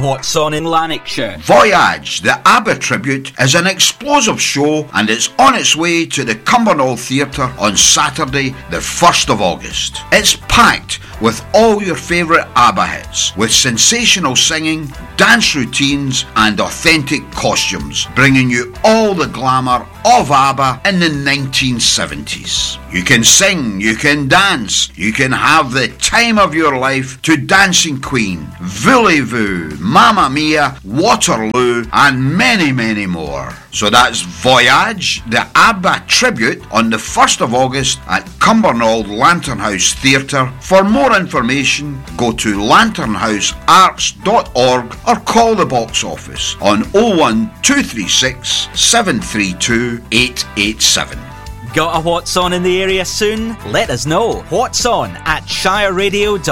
What's on in Lanarkshire? Voyage, the ABBA tribute, is an explosive show and it's on its way to the Cumbernauld Theatre on Saturday, the 1st of August. It's packed with all your favourite ABBA hits, with sensational singing, dance routines and authentic costumes, bringing you all the glamour of ABBA in the 1970s. You can sing, you can dance, you can have the time of your life to Dancing Queen, Voulez-Vous, Mamma Mia, Waterloo and many, many more. So that's Voyage, the ABBA tribute on the 1st of August at Cumbernauld Lantern House Theatre. For more information, go to lanternhousearts.org or call the box office on 01236 732 887. Got a What's On in the area soon? Let us know. What's On at shireradio.co.uk.